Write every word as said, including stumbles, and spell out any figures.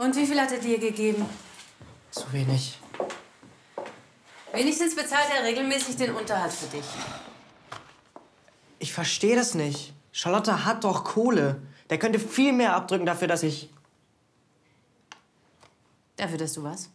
Und wie viel hat er dir gegeben? Zu wenig. Wenigstens bezahlt er regelmäßig den Unterhalt für dich. Ich verstehe das nicht. Charlotte hat doch Kohle. Der könnte viel mehr abdrücken dafür, dass ich... Dafür, dass du was?